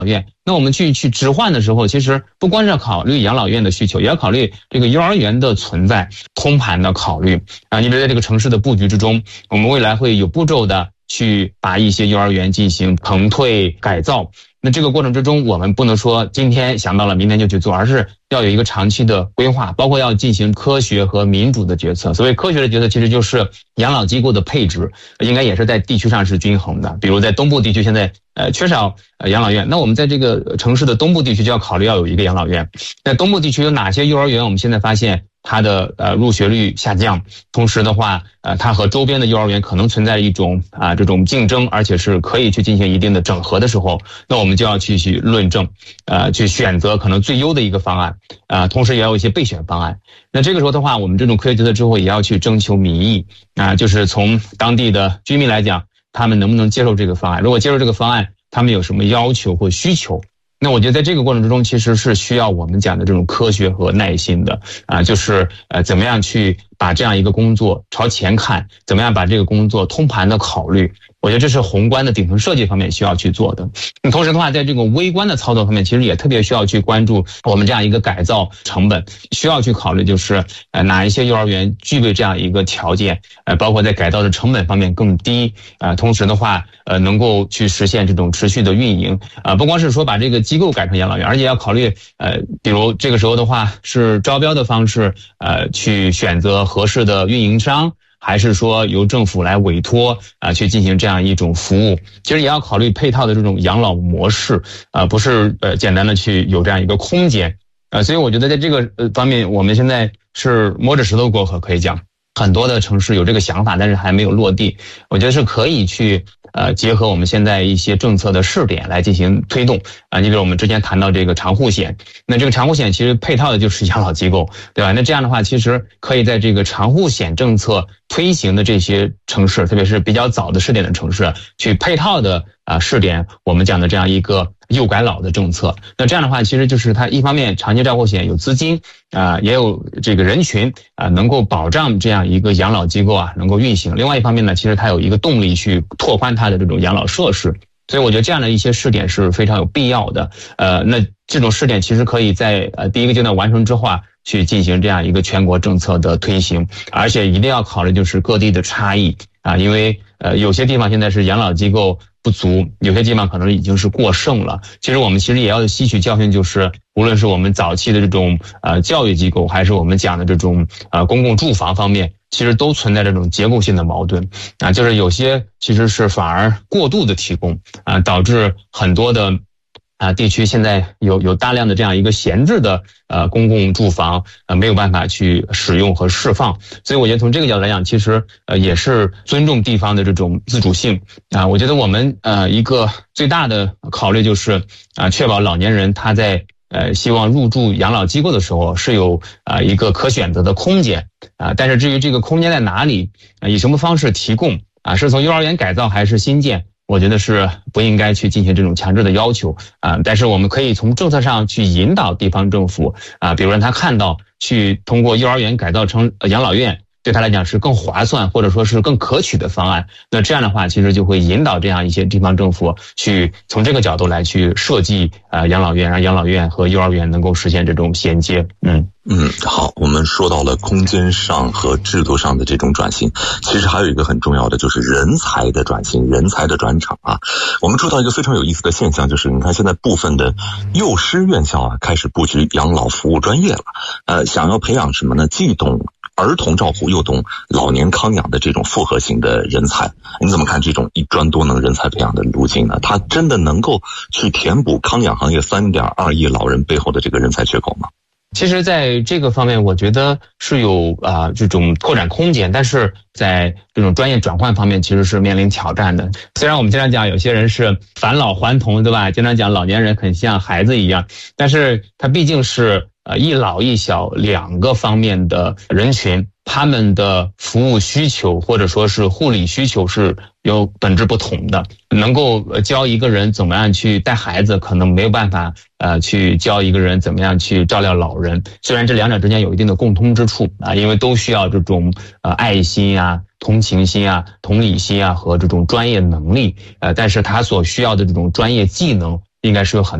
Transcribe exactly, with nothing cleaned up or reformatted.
院。那我们去去置换的时候，其实不光是要考虑养老院的需求，也要考虑这个幼儿园的存在，通盘的考虑啊。你比如在这个城市的布局之中，我们未来会有步骤的去把一些幼儿园进行腾退改造。那这个过程之中，我们不能说今天想到了明天就去做，而是要有一个长期的规划，包括要进行科学和民主的决策。所谓科学的决策，其实就是养老机构的配置应该也是在地区上是均衡的。比如在东部地区现在呃缺少呃养老院，那我们在这个城市的东部地区就要考虑要有一个养老院。在东部地区有哪些幼儿园，我们现在发现它的呃入学率下降，同时的话呃它和周边的幼儿园可能存在一种啊、呃、这种竞争，而且是可以去进行一定的整合的时候，那我们就要去去论证呃去选择可能最优的一个方案啊、呃、同时也要有一些备选方案。那这个时候的话，我们这种科学决策之后也要去征求民意啊、呃、就是从当地的居民来讲，他们能不能接受这个方案，如果接受这个方案，他们有什么要求或需求。那我觉得在这个过程之中，其实是需要我们讲的这种科学和耐心的啊，就是呃怎么样去把这样一个工作朝前看，怎么样把这个工作通盘的考虑。我觉得这是宏观的顶层设计方面需要去做的。那同时的话，在这种微观的操作方面，其实也特别需要去关注我们这样一个改造成本，需要去考虑就是呃哪一些幼儿园具备这样一个条件，呃包括在改造的成本方面更低，呃同时的话呃能够去实现这种持续的运营啊、呃，不光是说把这个机构改成养老院，而且要考虑呃比如这个时候的话是招标的方式呃去选择合适的运营商，还是说由政府来委托啊、呃、去进行这样一种服务。其实也要考虑配套的这种养老模式啊、呃，不是呃简单的去有这样一个空间啊、呃，所以我觉得在这个呃方面，我们现在是摸着石头过河，可以讲很多的城市有这个想法，但是还没有落地。我觉得是可以去呃结合我们现在一些政策的试点来进行推动啊。你比如我们之前谈到这个长护险，那这个长护险其实配套的就是养老机构，对吧？那这样的话，其实可以在这个长护险政策推行的这些城市，特别是比较早的试点的城市，去配套的啊试点我们讲的这样一个幼改老的政策。那这样的话，其实就是它一方面长期照护险有资金啊、呃，也有这个人群啊、呃，能够保障这样一个养老机构啊能够运行。另外一方面呢，其实它有一个动力去拓宽它的这种养老设施。所以我觉得这样的一些试点是非常有必要的。呃，那这种试点其实可以在呃第一个阶段完成之后啊，去进行这样一个全国政策的推行，而且一定要考虑就是各地的差异啊，因为呃有些地方现在是养老机构不足，有些地方可能已经是过剩了。其实我们其实也要吸取教训，就是无论是我们早期的这种呃教育机构，还是我们讲的这种呃公共住房方面，其实都存在这种结构性的矛盾啊，就是有些其实是反而过度的提供啊，导致很多的啊地区现在有有大量的这样一个闲置的呃公共住房呃没有办法去使用和释放。所以我觉得从这个角度来讲，其实呃也是尊重地方的这种自主性啊。我觉得我们呃一个最大的考虑就是啊确保老年人他在呃，希望入住养老机构的时候是有啊、呃、一个可选择的空间啊，但是至于这个空间在哪里啊，以什么方式提供啊，是从幼儿园改造还是新建，我觉得是不应该去进行这种强制的要求啊。但是我们可以从政策上去引导地方政府啊，比如让他看到去通过幼儿园改造成养老院，对他来讲是更划算或者说是更可取的方案。那这样的话，其实就会引导这样一些地方政府去从这个角度来去设计呃养老院，让养老院和幼儿园能够实现这种衔接。嗯嗯，好，我们说到了空间上和制度上的这种转型，其实还有一个很重要的就是人才的转型，人才的转场啊。我们注意到一个非常有意思的现象，就是你看现在部分的幼师院校啊开始布局养老服务专业了，呃，想要培养什么呢？既懂儿童照护又懂老年康养的这种复合型的人才。你怎么看这种一专多能人才培养的路径呢？它真的能够去填补康养行业 三点二亿老人背后的这个人才缺口吗？ 其实在这个方面我觉得是有啊、呃、这种拓展空间，但是在这种专业转换方面其实是面临挑战的。虽然我们经常讲有些人是返老还童，对吧？经常讲老年人很像孩子一样，但是它毕竟是呃一老一小两个方面的人群，他们的服务需求或者说是护理需求是有本质不同的。能够教一个人怎么样去带孩子，可能没有办法呃去教一个人怎么样去照料老人。虽然这两者之间有一定的共通之处啊，因为都需要这种呃爱心啊、同情心啊、同理心啊和这种专业能力，呃，但是他所需要的这种专业技能应该是有很